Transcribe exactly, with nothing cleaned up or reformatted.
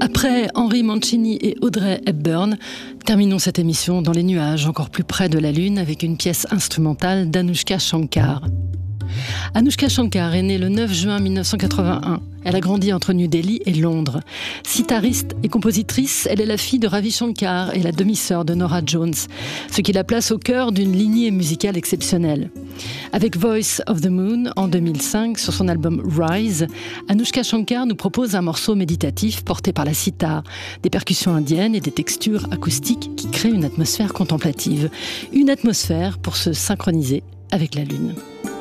Après Henry Mancini et Audrey Hepburn, terminons cette émission dans les nuages, encore plus près de la Lune, avec une pièce instrumentale d'Anouchka Shankar. Anouchka Shankar est née le neuf juin mille neuf cent quatre-vingt-un. Elle a grandi entre New Delhi et Londres. Sitariste et compositrice, elle est la fille de Ravi Shankar et la demi-sœur de Norah Jones, ce qui la place au cœur d'une lignée musicale exceptionnelle. Avec Voice of the Moon en deux mille cinq, sur son album Rise, Anouchka Shankar nous propose un morceau méditatif porté par la sitar, des percussions indiennes et des textures acoustiques qui créent une atmosphère contemplative. Une atmosphère pour se synchroniser avec la Lune.